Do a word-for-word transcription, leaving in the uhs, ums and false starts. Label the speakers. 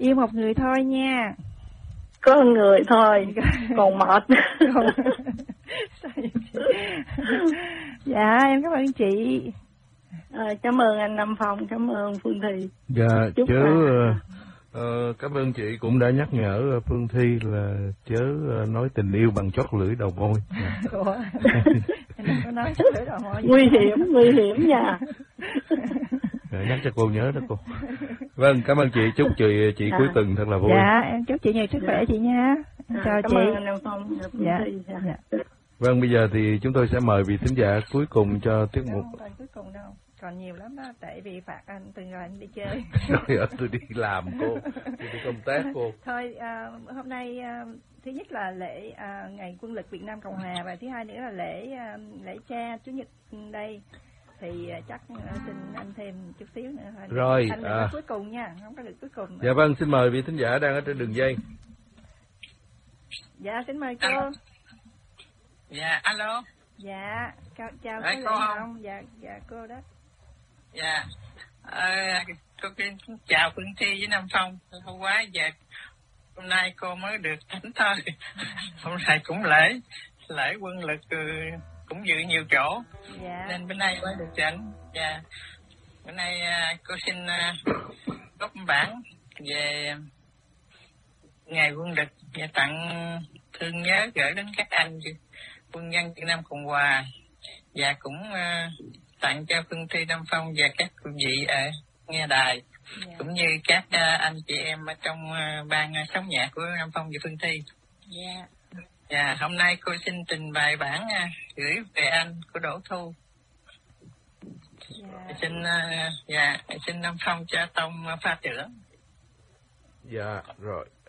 Speaker 1: Yêu một người thôi nha.
Speaker 2: Có một người thôi, còn mệt.
Speaker 1: Dạ em cảm ơn chị.
Speaker 2: À, cảm ơn anh Nam Phong, cảm ơn Phương Thi.
Speaker 3: Dạ
Speaker 2: Chúc
Speaker 3: chớ
Speaker 2: là...
Speaker 3: uh, cảm ơn chị cũng đã nhắc nhở Phương Thi là chớ uh, nói tình yêu bằng chót lưỡi đầu môi.
Speaker 1: Ủa? Em có nói chót lưỡi đầu môi.
Speaker 2: Nguy hiểm, nguy hiểm nha.
Speaker 3: Rồi, nhắc cho cô nhớ đó cô. Vâng, cảm ơn chị, chúc chị chị à. cuối tuần thật là vui.
Speaker 1: Dạ, em chúc chị nhiều sức khỏe chị nha. Em
Speaker 2: à,
Speaker 1: chào
Speaker 2: cảm
Speaker 1: chị.
Speaker 2: Ơn anh Nam Phong.
Speaker 1: Dạ. Dạ. Dạ.
Speaker 3: Vâng, bây giờ thì chúng tôi sẽ mời vị thính giả cuối cùng cho tiết mục.
Speaker 1: Không phải cuối cùng đâu, còn nhiều lắm đó, tại vì phạt anh từng rồi anh đi chơi.
Speaker 3: Rồi tôi đi làm cô, tôi đi công tác cô.
Speaker 1: Thôi à, hôm nay à, thứ nhất là lễ à, ngày Quân lực Việt Nam Cộng Hòa và thứ hai nữa là lễ à, lễ cha Chủ nhật đây. Thì chắc xin anh thêm chút xíu nữa thôi.
Speaker 3: Rồi,
Speaker 1: anh
Speaker 3: à.
Speaker 1: cuối cùng nha, không có được cuối cùng nữa.
Speaker 3: Dạ vâng, xin mời vị thính giả đang ở trên đường dây.
Speaker 1: Dạ, xin mời cô.
Speaker 4: À. Dạ, alo.
Speaker 1: Dạ, chào, chào
Speaker 4: Đấy,
Speaker 1: cô
Speaker 4: cô
Speaker 1: Lệ
Speaker 4: không?
Speaker 1: Hồng. Dạ, dạ cô đó.
Speaker 4: Dạ, à, cô chào Phương Thi với Nam Phong. Hôm qua giờ hôm nay cô mới được thánh thôi. Hôm nay cũng lễ, lễ quân lực cũng dự nhiều chỗ.
Speaker 1: Dạ.
Speaker 4: Nên bữa nay mới được rảnh. Dạ. Bữa nay cô xin góp bản về ngày quân lực và tặng thương nhớ gửi đến các anh quân nhân Việt Nam Cộng Hòa và cũng tặng cho Phương Thi, Nam Phong và các quý vị ở nghe đài. Yeah. Cũng như các uh, anh chị em ở trong uh, ban uh, sống nhạc của Nam Phong và Phương Thi.
Speaker 1: Dạ.
Speaker 4: Yeah, hôm nay cô xin trình bày bản uh, gửi về anh của Đỗ Thu. Yeah. Xin uh, yeah, xin Nam Phong cho tông uh, pha trưởng.
Speaker 3: Dạ rồi.